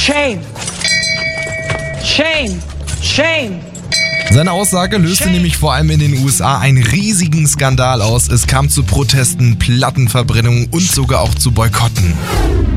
Shame. Shame. Shame. Seine Aussage löste nämlich vor allem in den USA einen riesigen Skandal aus. Es kam zu Protesten, Plattenverbrennungen und sogar auch zu Boykotten.